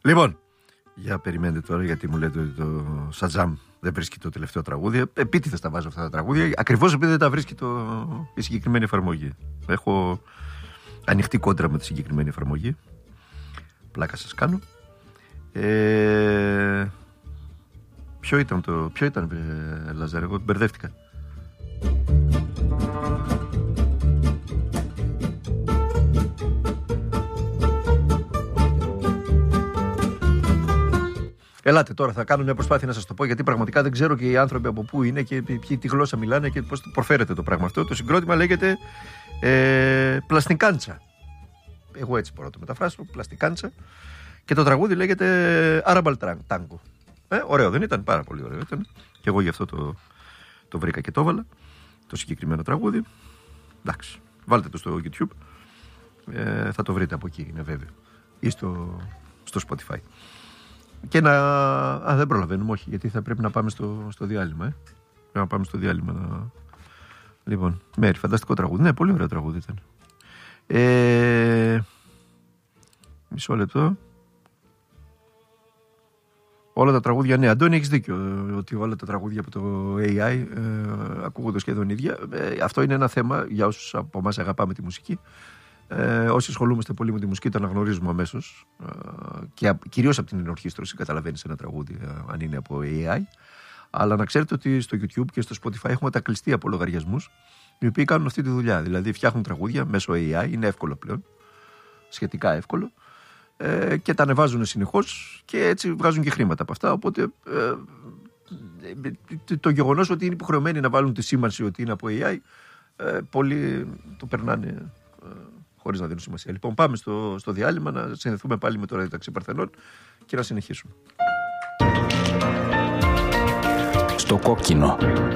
Λοιπόν, για περιμένετε τώρα, γιατί μου λέτε ότι το Shazam δεν βρίσκει το τελευταίο τραγούδι. Επίτηδες τα βάζω αυτά τα τραγούδια, ακριβώς επειδή δεν τα βρίσκει η συγκεκριμένη εφαρμογή. Έχω ανοιχτή κόντρα με τη συγκεκριμένη εφαρμογή. Πλάκα σας κάνω. Ποιο ήταν Λαζάρε, εγώ μπερδεύτηκα. Ελάτε τώρα, θα κάνω μια προσπάθεια να σας το πω, γιατί πραγματικά δεν ξέρω και οι άνθρωποι από πού είναι και τι γλώσσα μιλάνε και πώς προφέρεται το πράγμα αυτό. Το συγκρότημα λέγεται Πλαστικάντσα. Εγώ έτσι μπορώ να το μεταφράσω, Πλαστικάντσα. Και το τραγούδι λέγεται Arabal Tango. Ωραίο, δεν ήταν? Πάρα πολύ ωραίο ήταν. Και εγώ γι' αυτό το βρήκα και το έβαλα, το συγκεκριμένο τραγούδι. Εντάξει, βάλτε το στο YouTube. Θα το βρείτε από εκεί, είναι βέβαιο. Ή στο Spotify. Και δεν προλαβαίνουμε, όχι, γιατί θα πρέπει να πάμε στο διάλειμμα. Πρέπει να πάμε στο διάλειμμα. Λοιπόν, Μέρη, φανταστικό τραγούδι. Ναι, πολύ ωραίο τραγούδι ήταν. Μισό λεπτό. Όλα τα τραγούδια, ναι, Αντώνη, έχεις δίκιο ότι όλα τα τραγούδια από το AI ακούγονται σχεδόν ίδια. Αυτό είναι ένα θέμα για όσους από εμάς αγαπάμε τη μουσική. Όσοι ασχολούμαστε πολύ με τη μουσική το αναγνωρίζουμε αμέσως, και κυρίως από την ενορχήστρωση καταλαβαίνεις ένα τραγούδι αν είναι από AI. Αλλά να ξέρετε ότι στο YouTube και στο Spotify έχουμε τα κλειστεί από λογαριασμούς οι οποίοι κάνουν αυτή τη δουλειά. Δηλαδή φτιάχνουν τραγούδια μέσω AI, είναι εύκολο πλέον, σχετικά εύκολο, και τα ανεβάζουν συνεχώς και έτσι βγάζουν και χρήματα από αυτά. Οπότε το γεγονός ότι είναι υποχρεωμένοι να βάλουν τη σήμανση ότι είναι από AI, πολλοί το περνάνε χωρίς να δίνουν σημασία. Λοιπόν, πάμε στο διάλειμμα να συνδεθούμε πάλι με το ραδιοταξί Παρθενών και να συνεχίσουμε. Στο κόκκινο.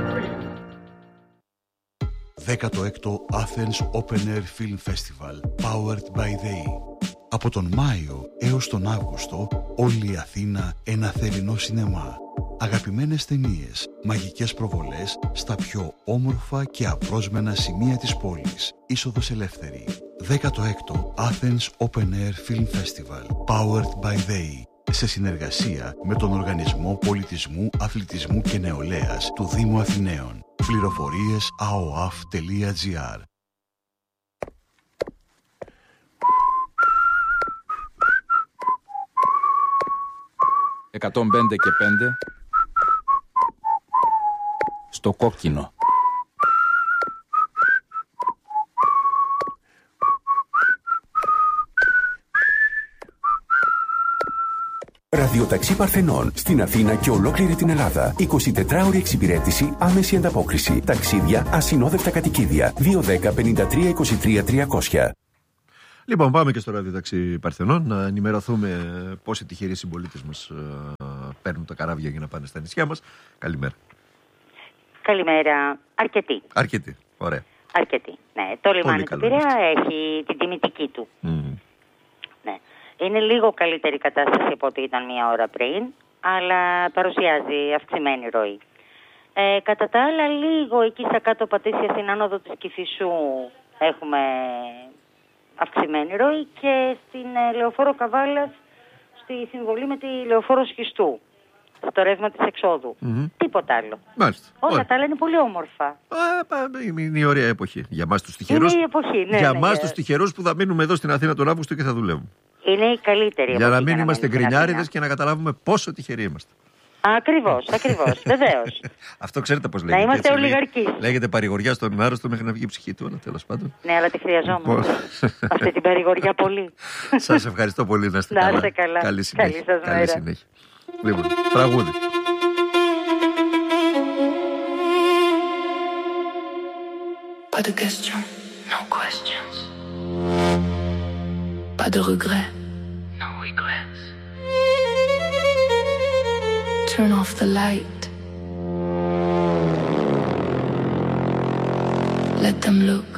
16ο Athens Open Air Film Festival Powered by They. Από τον Μάιο έως τον Αύγουστο, όλη η Αθήνα ένα θερινό σινεμά. Αγαπημένες ταινίες, μαγικές προβολές στα πιο όμορφα και απρόσμενα σημεία της πόλης. Είσοδος ελεύθερη. 16ο Athens Open Air Film Festival Powered by They. Σε συνεργασία με τον Οργανισμό Πολιτισμού, Αθλητισμού και Νεολαίας του Δήμου Αθηναίων. Πληροφορίες aoaf.gr. «105 και 5» στο κόκκινο. Ραδιοταξί Παρθενών στην Αθήνα και ολόκληρη την Ελλάδα. 24ωρη εξυπηρέτηση, άμεση ανταπόκριση. Ταξίδια, ασυνόδευτα κατοικίδια. 210-53-23-300. Λοιπόν, πάμε και στο ραδιοταξί Παρθενών να ενημερωθούμε πόσοι τυχεροί συμπολίτες μας παίρνουν τα καράβια για να πάνε στα νησιά μας. Καλημέρα. Καλημέρα. Αρκετοί. Ωραία. Αρκετοί. Ναι, το λιμάνι του Πειραιά έχει την τιμητική του. Ναι. Είναι λίγο καλύτερη κατάσταση από ό,τι ήταν μία ώρα πριν, αλλά παρουσιάζει αυξημένη ροή. Κατά τα άλλα, λίγο εκεί στα κάτω Πατήσια στην άνοδο της Κηφισού έχουμε αυξημένη ροή και στην Λεωφόρο Καβάλας στη συμβολή με τη Λεωφόρο Σχιστού, στο ρεύμα της εξόδου. Τίποτα άλλο. Μάλιστα. Όλα τα άλλα είναι πολύ όμορφα. Είναι η ωραία εποχή. Για εμάς τους τυχερούς. Είναι η εποχή, ναι. Για εμάς τους τυχερούς που θα μείνουμε εδώ στην Αθήνα τον Αύγουστο και θα δουλεύουμε. Είναι η καλύτερη εποχή. Για να μην είμαστε γκρινιάριδες και να καταλάβουμε πόσο τυχεροί είμαστε. Ακριβώς, βεβαίως. Αυτό ξέρετε πώς λέγεται. Να είμαστε ολιγαρκείς. Λέγεται παρηγοριά στον άρρωστο μέχρι να βγει η ψυχή του, αλλά τέλος πάντων. Ναι, αλλά τη χρειαζόμαστε. Αυτή την παρηγοριά πολύ. Σας ευχαριστώ πολύ, να είστε καλά. Καλή συνέχεια. Καλή συνέχεια. Λοιπόν, τραγούδι. Pas de questions, no questions. Pas de regrets, no regrets. Turn off the light. Let them look.